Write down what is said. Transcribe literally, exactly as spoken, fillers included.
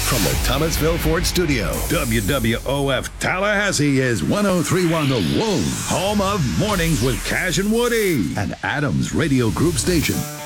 From the Thomasville Ford Studio, W W O F Tallahassee is one oh three point one The Wolf, home of Mornings with Cash and Woody, and Adams Radio Group Station.